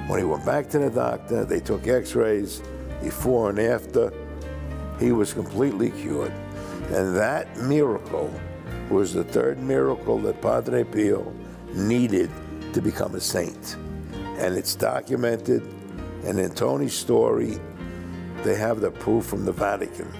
When he went back to the doctor, they took x-rays before and after. He was completely cured. And that miracle was the third miracle that Padre Pio needed to become a saint. And it's documented, and in Tony's story, they have the proof from the Vatican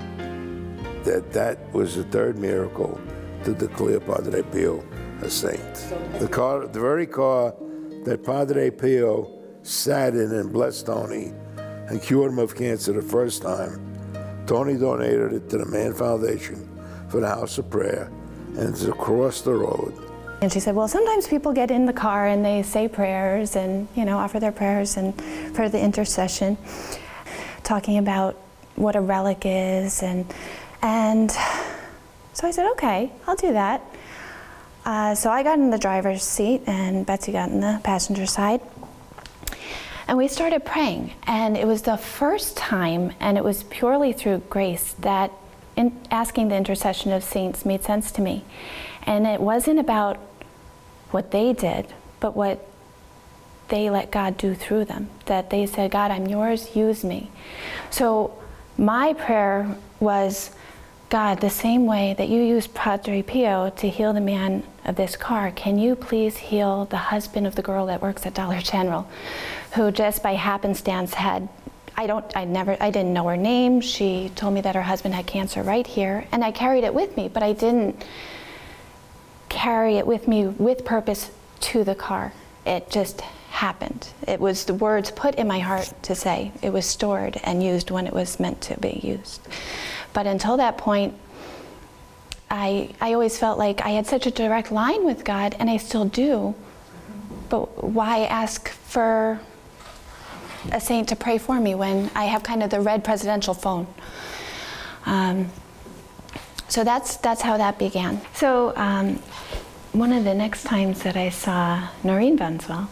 that that was the third miracle to declare Padre Pio a saint. The very car that Padre Pio sat in and blessed Tony and cured him of cancer the first time, Tony donated it to the Mann Foundation for the House of Prayer, and it's across the road. And she said, well, sometimes people get in the car and they say prayers and, offer their prayers and for the intercession, talking about what a relic is. And so I said, okay, I'll do that. So I got in the driver's seat and Betsy got in the passenger side. And we started praying. And it was the first time, and it was purely through grace, that asking the intercession of saints made sense to me. And it wasn't about what they did, but what they let God do through them. That they said, God, I'm yours, use me. So my prayer was, God, the same way that you used Padre Pio to heal the man of this car, can you please heal the husband of the girl that works at Dollar General, who just by happenstance had, I didn't know her name. She told me that her husband had cancer right here, and I carried it with me, but I didn't carry it with me with purpose to the car. It just happened. It was the words put in my heart to say. It was stored and used when it was meant to be used. But until that point, I always felt like I had such a direct line with God, and I still do. But why ask for a saint to pray for me when I have kind of the red presidential phone? So that's how that began. So one of the next times that I saw Noreen Benswell,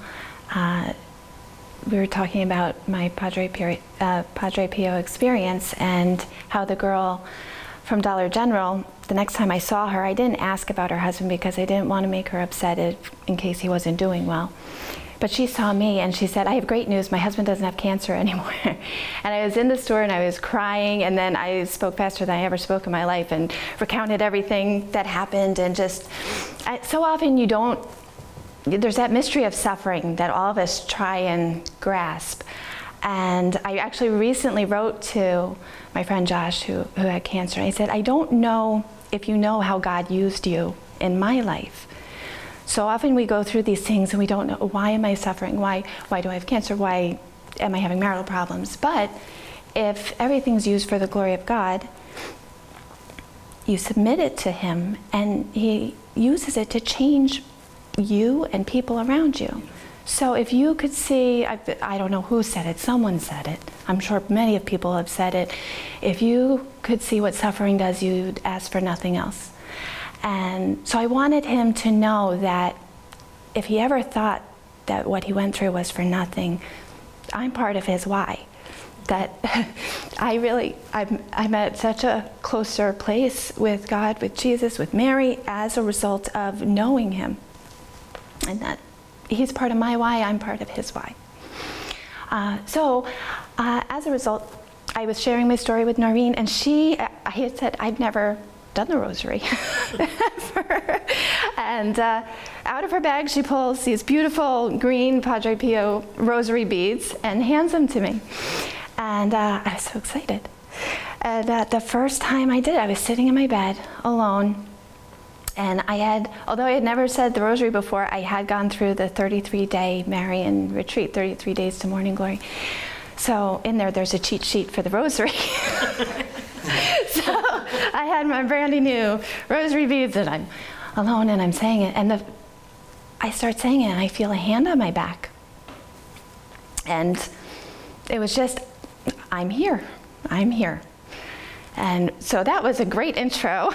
we were talking about my Padre Pio experience and how the girl from Dollar General, the next time I saw her, I didn't ask about her husband because I didn't want to make her upset in case he wasn't doing well. But she saw me and she said, I have great news, my husband doesn't have cancer anymore. And I was in the store and I was crying, and then I spoke faster than I ever spoke in my life and recounted everything that happened. And just, so often there's that mystery of suffering that all of us try and grasp. And I actually recently wrote to my friend Josh, who had cancer, and I said, I don't know if you know how God used you in my life. So often we go through these things and we don't know, why am I suffering? Why do I have cancer? Why am I having marital problems? But if everything's used for the glory of God, you submit it to Him, and He uses it to change you and people around you. So if you could see, I don't know who said it, someone said it, I'm sure many of people have said it, if you could see what suffering does, you'd ask for nothing else. And so I wanted him to know that if he ever thought that what he went through was for nothing, I'm part of his why. That I'm at such a closer place with God, with Jesus, with Mary, as a result of knowing Him. And that He's part of my why, I'm part of His why. So as a result, I was sharing my story with Noreen, and I had said, I'd never done the rosary. And out of her bag, she pulls these beautiful green Padre Pio rosary beads and hands them to me. And I was so excited. And the first time I did it, I was sitting in my bed alone. And although I had never said the rosary before, I had gone through the 33-day Marian retreat, 33 days to morning glory. So in there's a cheat sheet for the rosary. So I had my brandy new rosary beads, and I'm alone and I'm saying it. And I start saying it, and I feel a hand on my back. And it was just, I'm here, I'm here. And so that was a great intro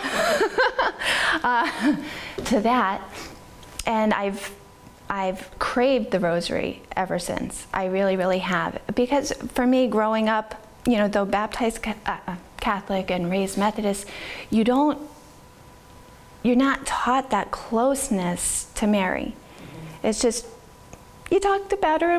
to that. And I've craved the rosary ever since. I really, really have. Because for me, growing up, though baptized Catholic and raised Methodist, you're not taught that closeness to Mary. It's just, you talked about her